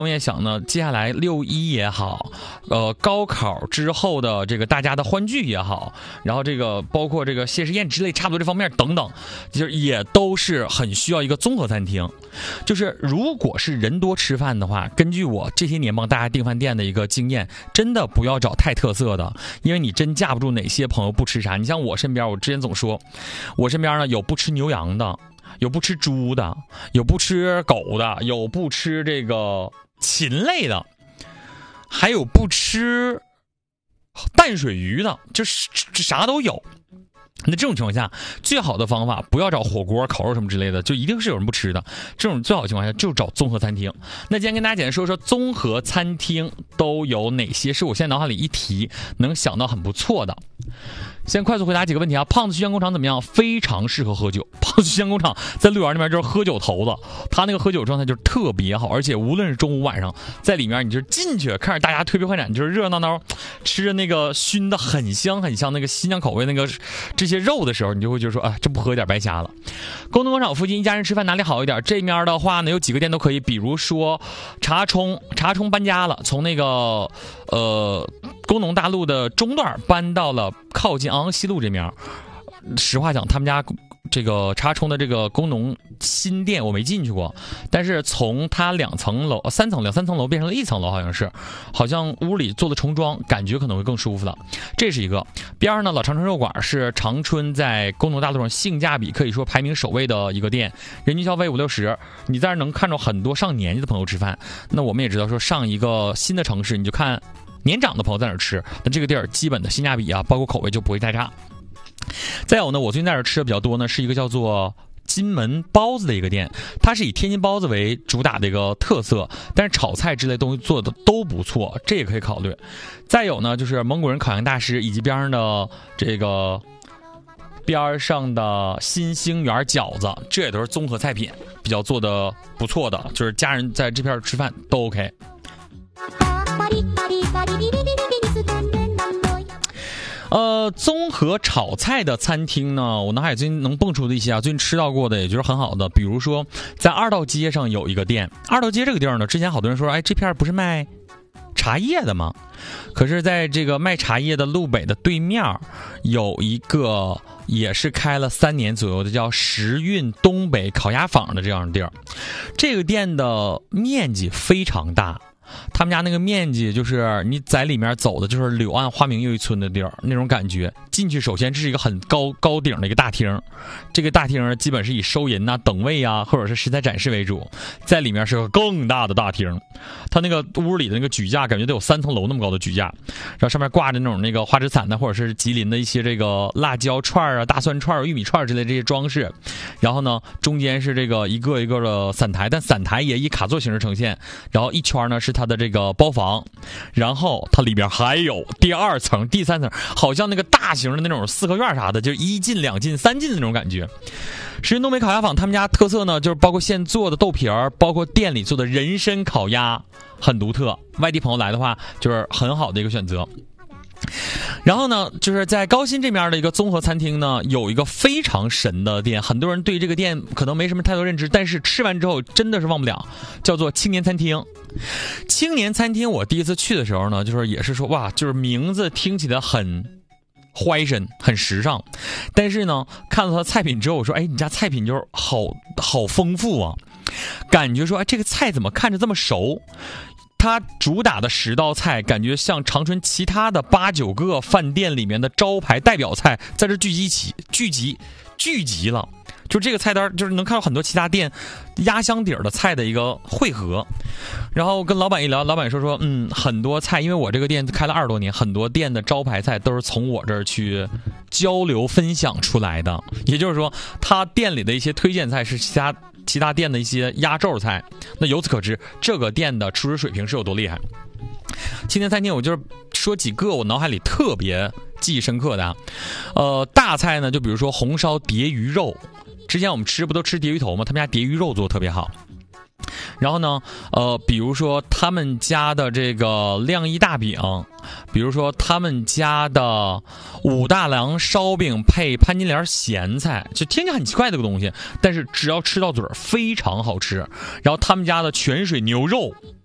我也想呢，接下来6·1也好，高考之后的这个大家的欢聚也好，然后这个包括这个谢师宴之类，差不多这方面等等，就是也都是很需要一个综合餐厅。就是如果是人多吃饭的话，根据我这些年帮大家订饭店的一个经验，真的不要找太特色的，因为你真架不住哪些朋友不吃啥。你像我身边，我之前总说，我身边呢有不吃牛羊的，有不吃猪的，有不吃狗的，有不吃这个禽类的，还有不吃淡水鱼的，就是啥都有。那这种情况下，最好的方法不要找火锅、烤肉什么之类的，就一定是有人不吃的。这种最好的情况下就找综合餐厅。那今天跟大家简单说说综合餐厅都有哪些，是我现在脑海里一提能想到很不错的。先快速回答几个问题啊！胖子旭阳工厂怎么样？非常适合喝酒。胖子旭阳工厂在六园那边就是喝酒头子，他那个喝酒状态就是特别好，而且无论是中午晚上，在里面你就进去看着大家推杯换盏，就是热热闹闹吃着那个熏的很香很香那个新疆口味那个这些肉的时候，你就会觉得说啊，这不喝点白瞎了。工农广场附近一家人吃饭哪里好一点？这面的话呢，有几个店都可以，比如说茶冲搬家了，从那个工农大路的中段搬到了靠近昂西路这面。实话讲，他们家这个茶冲的这个工农新店我没进去过，但是从它两三层楼变成了1层楼，好像屋里做的重装，感觉可能会更舒服了。这是一个。边上呢，老长春肉馆是长春在工农大路上性价比可以说排名首位的一个店，人均消费50-60，你在这能看到很多上年纪的朋友吃饭。那我们也知道说，上一个新的城市你就看年长的朋友在哪吃，那这个地儿基本的性价比啊，包括口味就不会太差。再有呢，我最近在这吃的比较多呢，是一个叫做金门包子的一个店，它是以天津包子为主打的一个特色，但是炒菜之类东西做的都不错，这也可以考虑。再有呢，就是蒙古人烤羊大师以及边上的新兴园饺子，这也都是综合菜品，比较做的不错的，就是家人在这片吃饭都 OK。综合炒菜的餐厅呢，我脑海最近能蹦出的一些最近吃到过的也就是很好的，比如说在二道街上有一个店。二道街这个地儿呢，之前好多人说，哎，这片不是卖茶叶的吗？可是在这个卖茶叶的路北的对面有一个也是开了3年左右的叫时运东北烤鸭坊的这样的地儿。这个店的面积非常大，他们家那个面积就是你在里面走的就是柳岸花明又一村的地儿那种感觉。进去首先这是一个很高顶的一个大厅，这个大厅基本是以收银等位啊或者是食材展示为主，在里面是个更大的大厅，他那个屋里的那个举架感觉得有3层楼那么高的举架，然后上面挂着那种那个花枝伞的或者是吉林的一些这个辣椒串啊、大蒜串、玉米串之类这些装饰，然后呢中间是这个一个一个的伞台，但伞台也以卡座形式呈现，然后一圈呢是它的这个包房，然后它里边还有第2层、第3层，好像那个大型的那种4合院啥的，就1进2进3进的那种感觉。时运东北烤鸭坊他们家特色呢，就是包括现做的豆皮儿，包括店里做的人参烤鸭，很独特。外地朋友来的话，就是很好的一个选择。然后呢，就是在高新这边的一个综合餐厅呢，有一个非常神的店，很多人对这个店可能没什么太多认知，但是吃完之后真的是忘不了，叫做青年餐厅。青年餐厅我第一次去的时候呢，就是也是说哇，就是名字听起来很怀身很时尚，但是呢看到他菜品之后，我说哎，你家菜品就是好丰富啊，感觉说哎，这个菜怎么看着这么熟。它主打的10道菜，感觉像长春其他的8-9个饭店里面的招牌代表菜，在这聚集了。就这个菜单，就是能看到很多其他店压箱底儿的菜的一个汇合。然后跟老板一聊，老板说，很多菜，因为我这个店开了20多年，很多店的招牌菜都是从我这儿去交流分享出来的。也就是说，他店里的一些推荐菜是其他店的一些压轴菜，那由此可知这个店的厨师水平是有多厉害。青年餐厅我就是说几个我脑海里特别记忆深刻的大菜呢，就比如说红烧蝶鱼肉，之前我们不都吃蝶鱼头吗？他们家蝶鱼肉做得特别好。然后呢比如说他们家的这个晾衣大饼，比如说他们家的武大郎烧饼配潘金莲咸菜，就听起来很奇怪的一个东西，但是只要吃到嘴非常好吃。然后他们家的泉水牛肉